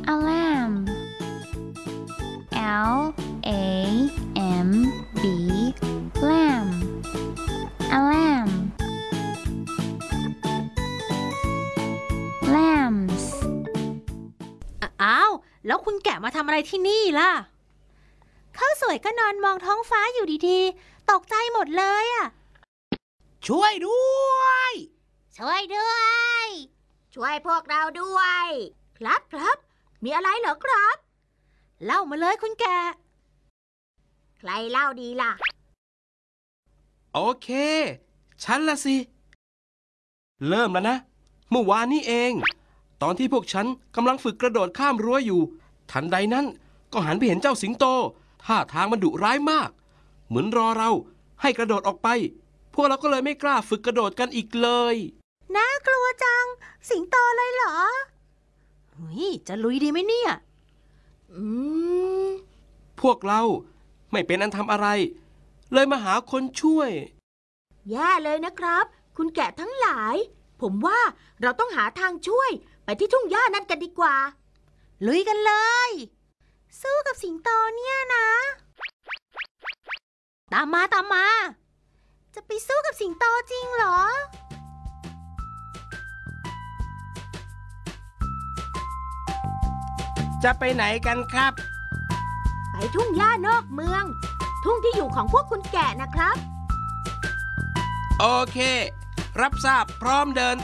a lamb L-A-M-B lamb a lamb lambs อ้าวแล้วคุณแกะมาทำอะไรที่นี่ล่ะข้าวสวยก็นอนมองท้องฟ้าอยู่ดีๆตกใจหมดเลยอ่ะช่วยด้วยช่วยด้วยช่วยพวกเราด้วยครับมีอะไรเหรอครับเล่ามาเลยคุณแกใครเล่าดีล่ะโอเคฉันละสิเริ่มแล้วนะเมื่อวานนี้เองตอนที่พวกฉันกำลังฝึกกระโดดข้ามรั้วอยู่ทันใดนั้นก็หันไปเห็นเจ้าสิงโตท่าทางมันดุร้ายมากเหมือนรอเราให้กระโดดออกไปพวกเราก็เลยไม่กล้าฝึกกระโดดกันอีกเลยน่ากลัวจังสิงโตเลยเหรอเฮ้ยจะลุยดีไหมเนี่ยพวกเราไม่เป็นอันทำอะไรเลยมาหาคนช่วยแย่เลยนะครับคุณแกะทั้งหลายผมว่าเราต้องหาทางช่วยไปที่ทุ่งหญ้านั่นกันดีกว่าลุยกันเลยสู้กับสิงโตเนี่ยนะตามมาจะไปสู้กับสิงโตจริงเหรอจะไปไหนกันครับไปทุ่งหญ้านอกเมืองทุ่งที่อยู่ของพวกคุณแกะนะครับโอเครับทราบพร้อมเดิน